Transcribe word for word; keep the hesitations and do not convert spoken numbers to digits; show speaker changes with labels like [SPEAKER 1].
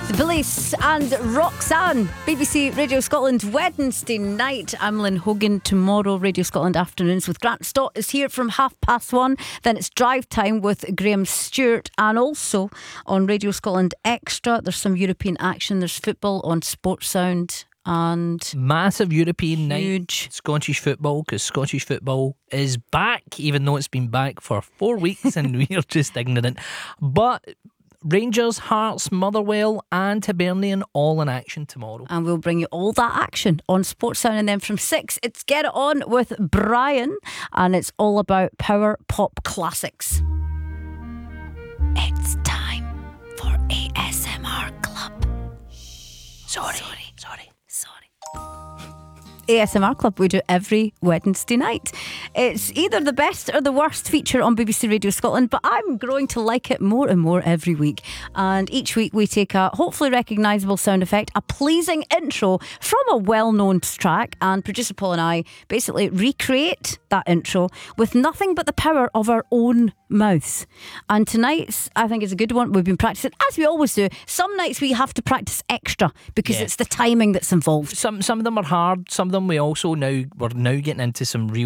[SPEAKER 1] The Police and Roxanne, B B C Radio Scotland Wednesday night. I'm Lynn Hogan. Tomorrow Radio Scotland Afternoons with Grant Stott is here from half past one. Then it's Drive Time with Graham Stewart, and also on Radio Scotland Extra there's some European action. There's football on Sports Sound and
[SPEAKER 2] massive European
[SPEAKER 1] huge
[SPEAKER 2] night Scottish football, because Scottish football is back, even though it's been back for four weeks and we're just ignorant. But Rangers, Hearts, Motherwell and Hibernian all in action tomorrow.
[SPEAKER 1] And we'll bring you all that action on Sports Sound. And then from six, it's Get It On with Brian. And it's all about power pop classics. It's time for A S M R Club. Sorry, sorry, sorry, sorry. A S M R Club we do every Wednesday night. It's either the best or the worst feature on B B C Radio Scotland, but I'm growing to like it more and more every week. And each week we take a hopefully recognisable sound effect, a pleasing intro from a well-known track, and producer Paul and I basically recreate that intro with nothing but the power of our own mouths. And tonight's, I think, is a good one. We've been practicing, as we always do. Some nights we have to practice extra because
[SPEAKER 2] yeah.
[SPEAKER 1] it's the timing that's involved.
[SPEAKER 2] Some some of them are hard. Some of them we also now we're now getting into some real